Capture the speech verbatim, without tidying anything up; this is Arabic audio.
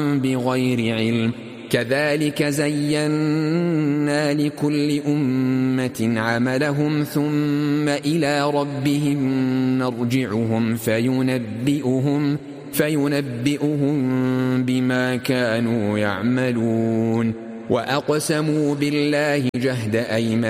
بغير علم كذلك زينا لكل أمة عملهم ثم إلى ربهم نرجعهم فينبئهم, فينبئهم بما كانوا يعملون وأقسموا بالله جهد أيمانهم